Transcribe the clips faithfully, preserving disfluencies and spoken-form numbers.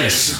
Ilves!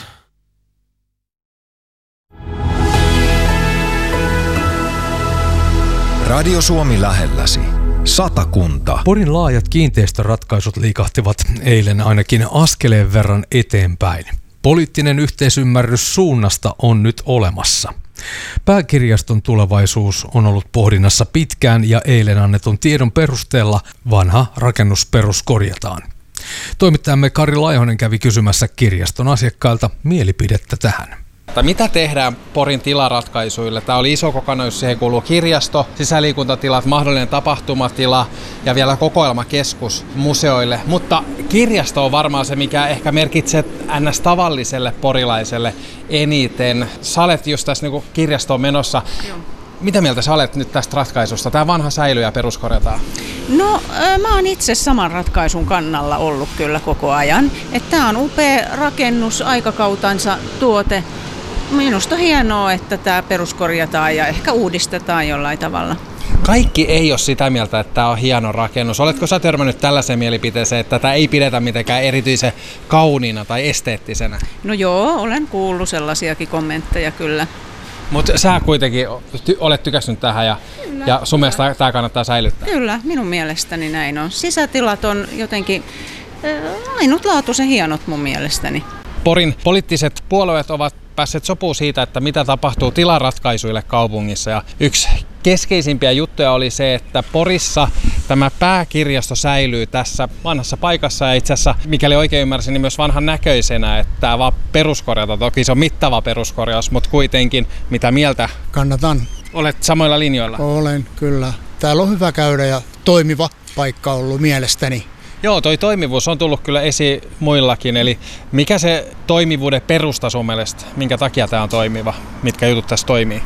Radio Suomi lähelläsi. Satakunta. Porin laajat kiinteistöratkaisut liikahtivat eilen ainakin askeleen verran eteenpäin. Poliittinen yhteisymmärrys suunnasta on nyt olemassa. Pääkirjaston tulevaisuus on ollut pohdinnassa pitkään ja eilen annetun tiedon perusteella vanha rakennusperus korjataan. Toimittajamme Kari Laihonen kävi kysymässä kirjaston asiakkailta mielipidettä tähän. Mitä tehdään Porin tilaratkaisuille? Tämä oli iso kokonaisuus, siihen kuuluu kirjasto, sisäliikuntatilat, mahdollinen tapahtumatila ja vielä kokoelmakeskus museoille. Mutta kirjasto on varmaan se, mikä ehkä merkitsee ns. Tavalliselle porilaiselle eniten. Sä olet just tässä niin kirjastoon menossa. Joo. Mitä mieltä sä olet nyt tästä ratkaisusta? Tämä vanha säilyy ja peruskorjataan. No mä oon itse saman ratkaisun kannalla ollut kyllä koko ajan. Tämä on upea rakennus, aikakautansa tuote. Minusta on hienoa, että tämä peruskorjataan ja ehkä uudistetaan jollain tavalla. Kaikki ei ole sitä mieltä, että tämä on hieno rakennus. Oletko sä törmännyt tällaiseen mielipiteeseen, että tätä ei pidetä mitenkään erityisen kauniina tai esteettisenä? No joo, olen kuullut sellaisiakin kommentteja kyllä. Mutta sä kuitenkin ty- olet tykästynyt tähän ja, ja sun mielestä tämä kannattaa säilyttää? Kyllä, minun mielestäni näin on. Sisätilat on jotenkin äh, ainutlaatuisen hienot mun mielestäni. Porin poliittiset puolueet ovat päässeet sopuun siitä, että mitä tapahtuu tilaratkaisuille kaupungissa. Ja yksi keskeisimpiä juttuja oli se, että Porissa tämä pääkirjasto säilyy tässä vanhassa paikassa ja itse asiassa, mikäli oikein ymmärsin, niin myös vanhan näköisenä, että tämä vaan peruskorjata. Toki se on mittava peruskorjaus, mutta kuitenkin mitä mieltä? Kannatan. Olet samoilla linjoilla? Olen, kyllä. Täällä on hyvä käydä ja toimiva paikka ollut mielestäni. Joo, toi toimivuus on tullut kyllä esiin muillakin, eli mikä se toimivuuden perusta sun mielestä, minkä takia tämä on toimiva, mitkä jutut tässä toimii?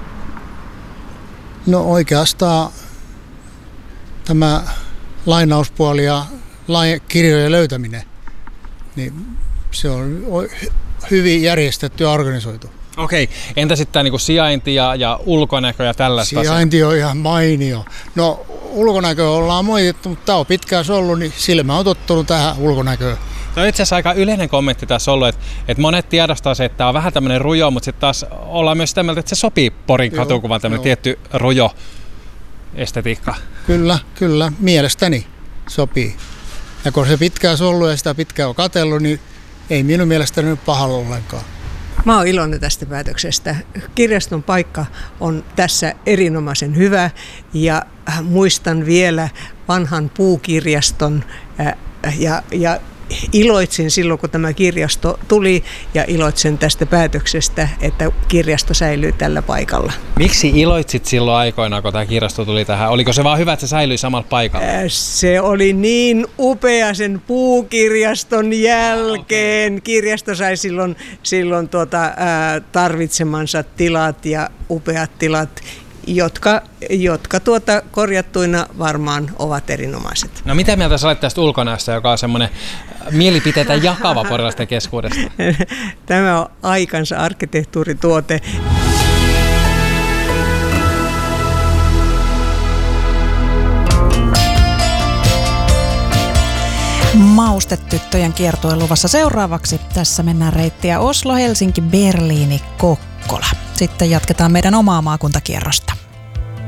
No oikeastaan tämä lainauspuoli ja kirjojen löytäminen, niin se on hyvin järjestetty ja organisoitu. Okei, entä sitten tämä niinku sijainti ja, ja ulkonäkö ja tällaista? Sijainti on ihan mainio. No ulkonäkö ollaan moitittu, mutta tämä on pitkään ollut, niin silmä on tottunut tähän ulkonäköön. Se on itse asiassa aika yleinen kommentti tässä ollut, että, että monet tiedostaa se, että tämä on vähän tämmöinen rujo, mutta sitten taas ollaan myös sitä mieltä, että se sopii Porin katukuvaan tämmöinen tietty rujo estetiikka. Kyllä, kyllä, mielestäni sopii. Ja kun se pitkään ollut ja sitä pitkään on katsellut, niin ei minun mielestäni nyt pahalla ollenkaan. Mä oon iloinen tästä päätöksestä. Kirjaston paikka on tässä erinomaisen hyvä ja muistan vielä vanhan puukirjaston ja, ja iloitsin silloin, kun tämä kirjasto tuli ja iloitsen tästä päätöksestä, että kirjasto säilyy tällä paikalla. Miksi iloitsit silloin aikoinaan, kun tämä kirjasto tuli tähän? Oliko se vaan hyvä, että se säilyi samalla paikalla? Se oli niin upea sen puukirjaston jälkeen. Okay. Kirjasto sai silloin, silloin tuota, ää, tarvitsemansa tilat ja upeat tilat, jotka, jotka tuota korjattuina varmaan ovat erinomaiset. No mitä mieltä sä olet tästä ulkonäöstä, joka on semmoinen mielipiteitä jakava porilaisten keskuudesta? Tämä on aikansa arkkitehtuurituote. Maustetyttöjen kiertue luvassa seuraavaksi. Tässä mennään reittiä Oslo, Helsinki, Berliini, Kokkola. Sitten jatketaan meidän omaa maakuntakierrosta.